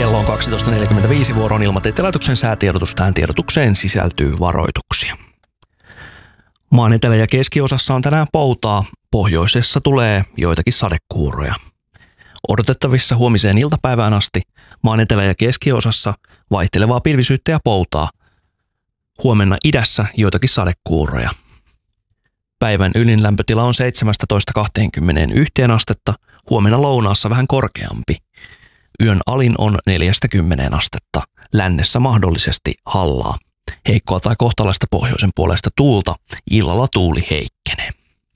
Kello on 12.45, vuoron Ilmatieteen laitoksen säätiedotus. Tähän tiedotukseen sisältyy varoituksia. Maan etelä- ja keskiosassa on tänään poutaa. Pohjoisessa tulee joitakin sadekuuroja. Odotettavissa huomiseen iltapäivään asti maan etelä- ja keskiosassa vaihtelevaa pilvisyyttä ja poutaa. Huomenna idässä joitakin sadekuuroja. Päivän ylin lämpötila on 17–21 astetta, huomenna lounaassa vähän korkeampi. Yön alin on 4–10 astetta, lännessä mahdollisesti hallaa. Heikkoa tai kohtalaista pohjoisen puolesta tuulta, illalla tuuli heikkenee.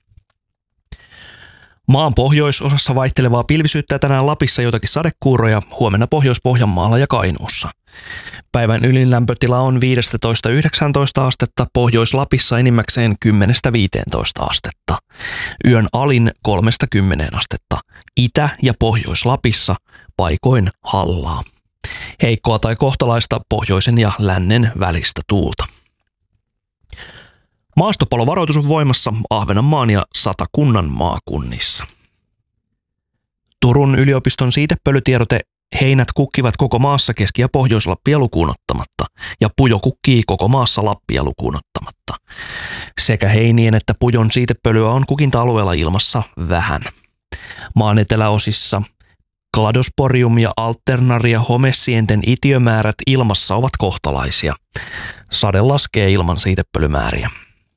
Maan pohjoisosassa vaihtelevaa pilvisyyttä tänään Lapissa joitakin sadekuuroja, huomenna Pohjois-Pohjanmaalla ja Kainuussa. Päivän ylin lämpötila on 15–19 astetta, Pohjois-Lapissa enimmäkseen 10–15 astetta. Yön alin 3–10 astetta, Itä- ja Pohjois-Lapissa paikoin hallaa. Heikkoa tai kohtalaista pohjoisen ja lännen välistä tuulta. Maastopalovaroitus on voimassa Ahvenanmaan ja Satakunnan maakunnissa. Turun yliopiston siitepölytiedote: heinät kukkivat koko maassa Keski- ja Pohjois-Lappia lukuun ottamatta, ja pujo kukkii koko maassa Lappia lukuun ottamatta. Sekä heinien että pujon siitepölyä on kukinta-alueella ilmassa vähän. Maan eteläosissa Cladosporium ja Alternaria homesienten itiömäärät ilmassa ovat kohtalaisia. Sade laskee ilman siitepölymääriä.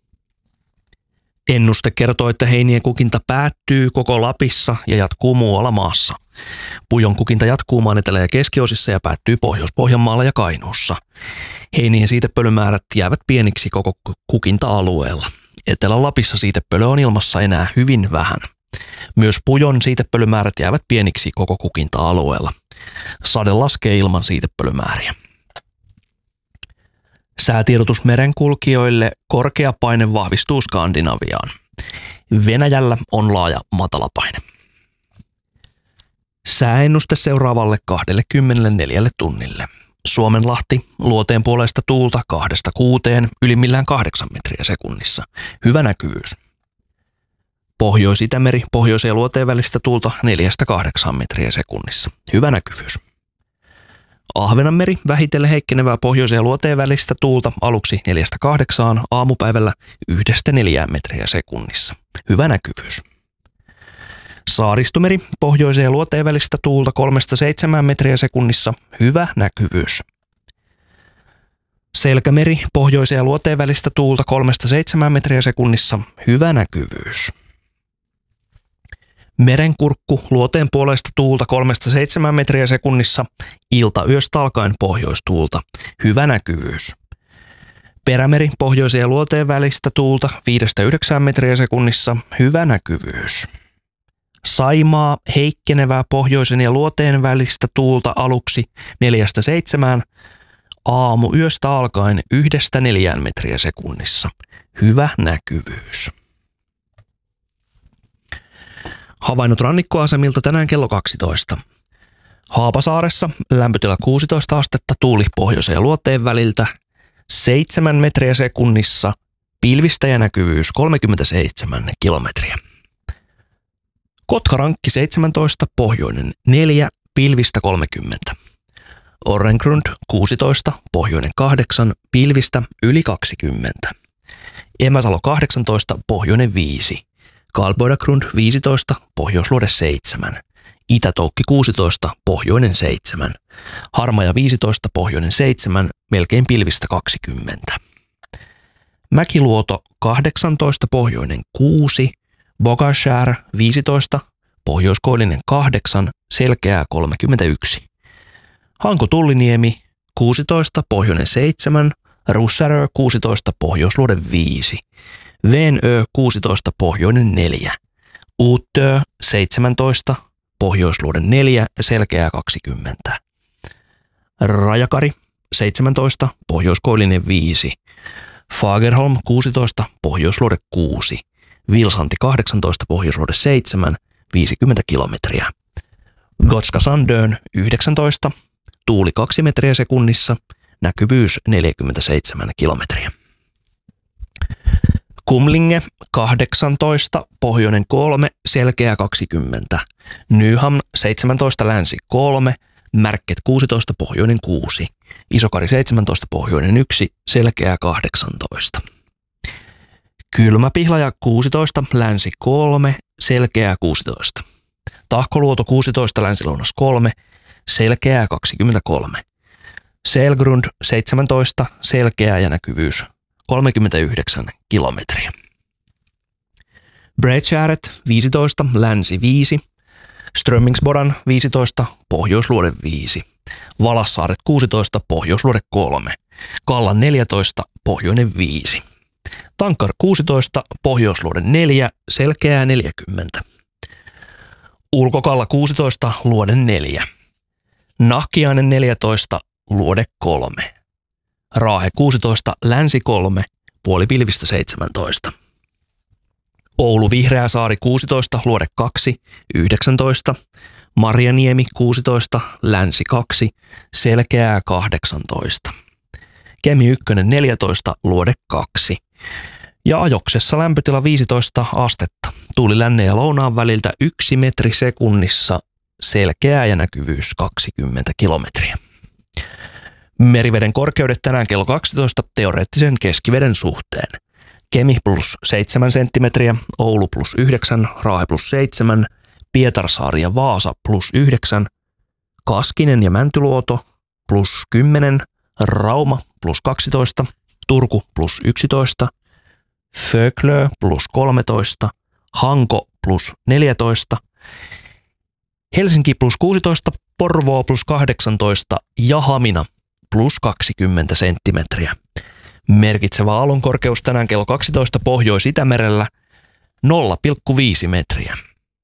Ennuste kertoo, että heinien kukinta päättyy koko Lapissa ja jatkuu muualla maassa. Pujon kukinta jatkuu maan etelä- ja keskiosissa ja päättyy Pohjois-Pohjanmaalla ja Kainuussa. Heinien siitepölymäärät jäävät pieniksi koko kukinta-alueella. Etelä-Lapissa siitepölyä on ilmassa enää hyvin vähän. Myös pujon siitepölymäärät jäävät pieniksi koko kukinta-alueella. Sade laskee ilman siitepölymääriä. Säätiedotus merenkulkijoille: korkea paine vahvistuu Skandinaviaan. Venäjällä on laaja matalapaine. Sääennuste seuraavalle 24 tunnille. Suomenlahti, luoteen puolesta tuulta 2–6, ylimmillään 8 metriä sekunnissa. Hyvä näkyvyys. Pohjois-Itämeri, pohjoisen ja luoteen välistä tuulta 4–8 metriä sekunnissa. Hyvä näkyvyys. Ahvenanmeri, vähitellen heikkenevää pohjoisen ja luoteen välistä tuulta aluksi 4–8, aamupäivällä 1–4 metriä sekunnissa. Hyvä näkyvyys. Saaristomeri, pohjoisen ja luoteen välistä tuulta 3–7 metriä sekunnissa. Hyvä näkyvyys. Selkämeri, pohjoisen ja luoteen välistä tuulta 3–7 metriä sekunnissa. Hyvä näkyvyys. Merenkurkku, luoteen puolesta tuulta 3–7 metriä sekunnissa, iltayöstä alkaen pohjoistuulta. Hyvä näkyvyys. Perämeri, pohjoisen ja luoteen välistä tuulta 5–9 metriä sekunnissa. Hyvä näkyvyys. Saimaa, heikkenevää pohjoisen ja luoteen välistä tuulta aluksi 4–7, aamuyöstä alkaen 1–4 metriä sekunnissa. Hyvä näkyvyys. Havainnot rannikkoasemilta tänään kello 12. Haapasaaressa lämpötila 16 astetta, tuuli pohjoisen ja luoteen väliltä 7 metriä sekunnissa, pilvistä ja näkyvyys 37 kilometriä. Kotkarankki 17, pohjoinen 4, pilvistä 30. Orrengrund 16, pohjoinen 8, pilvistä yli 20. Emäsalo 18, pohjoinen 5. Kalboidagrund 15, pohjoisluode 7. Itä-Toukki 16, pohjoinen 7. Harmaja 15, pohjoinen 7, melkein pilvistä 20. Mäkiluoto 18, pohjoinen 6. Bogashär 15, pohjoiskoillinen 8, selkeää 31. Hanko-Tulliniemi 16, pohjoinen 7. Russärö 16, pohjoisluode 5. Venö 16, pohjoinen 4. Uutö 17, pohjoisluode 4, selkeää 20. Rajakari 17, pohjoiskoillinen 5. Fagerholm 16, pohjoisluode 6. Vilsanti 18, pohjoisluode 7, 50 kilometriä. Gotska Sandön 19, tuuli 2 metriä sekunnissa, näkyvyys 47 kilometriä. Kumlinge 18, pohjoinen 3, selkeä 20. Nyham 17, länsi 3, Märket 16, pohjoinen 6. Isokari 17, pohjoinen 1, selkeää 18. Kylmä-Pihlaja 16, länsi 3, selkeää 16. Tahkoluoto 16, länsi-lounas 3, selkeää 23. Selgrund 17, selkeää ja näkyvyys 39 kilometriä. Bredgäret 15, länsi 5. Strömmingsbodan 15, pohjoisluode 5. Valassaaret 16, pohjoisluode 3. Kallan 14, pohjoinen 5. Tankar 16, pohjoisluode 4, selkeää 40. Ulkokalla 16, luode 4. Nahkiainen 14, luode 3. Raahe 16, länsi 3, puolipilvistä 17. Oulu Vihreäsaari 16, luode 2, 19. Marjaniemi 16, länsi 2, selkeää 18. Kemi 1 14, luode 2. Ja Ajoksessa lämpötila 15 astetta. Tuuli lännen ja lounaan väliltä 1 metri sekunnissa, selkeää ja näkyvyys 20 kilometriä. Meriveden korkeudet tänään kello 12 teoreettisen keskiveden suhteen. Kemi plus 7 senttimetriä, Oulu plus 9, Raahe plus 7, Pietarsaari ja Vaasa plus 9, Kaskinen ja Mäntyluoto plus 10, Rauma plus 12, Turku plus 11, Föglö plus 13, Hanko plus 14, Helsinki plus 16, Porvoo plus 18 ja Hamina plus 20 senttimetriä. Merkitsevä aallonkorkeus tänään kello 12 Pohjois-Itämerellä 0,5 metriä.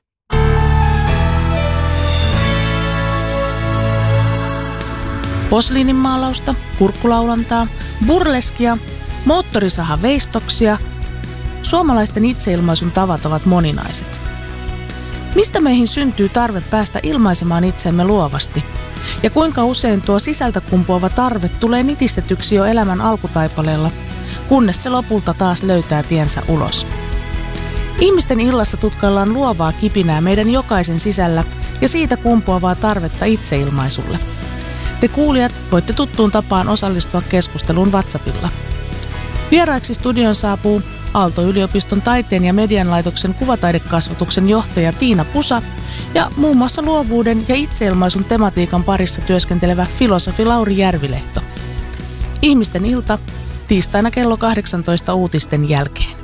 Posliininmaalausta, kurkkulaulantaa, burleskia, moottorisahaveistoksia. Suomalaisten itseilmaisun tavat ovat moninaiset. Mistä meihin syntyy tarve päästä ilmaisemaan itsemme luovasti? Ja kuinka usein tuo sisältä kumpuava tarve tulee nitistetyksi jo elämän alkutaipaleella, kunnes se lopulta taas löytää tiensä ulos? Ihmisten illassa tutkaillaan luovaa kipinää meidän jokaisen sisällä ja siitä kumpuavaa tarvetta itseilmaisulle. Te kuulijat voitte tuttuun tapaan osallistua keskusteluun WhatsAppilla. Vieraiksi studion saapuu Aalto-yliopiston taiteen ja median laitoksen kuvataidekasvatuksen johtaja Tiina Pusa ja muun muassa luovuuden ja itseilmaisun tematiikan parissa työskentelevä filosofi Lauri Järvilehto. Ihmisten ilta tiistaina kello 18 uutisten jälkeen.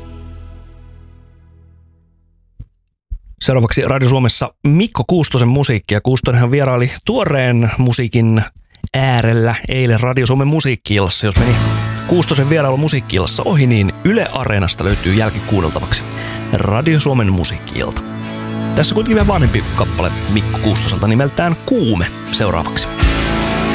Seuraavaksi Radio Suomessa Mikko Kuustosen musiikkia. Kuustonenhan vieraili tuoreen musiikin äärellä eilen Radio Suomen musiikki-illassa. Jos meni Kuustosen vierailu musiikki-illassa ohi, niin Yle Areenasta löytyy jälkikuunneltavaksi Radio Suomen musiikki-ilta. Tässä kuitenkin vielä vanhempi kappale Mikko Kuustoselta nimeltään Kuume seuraavaksi.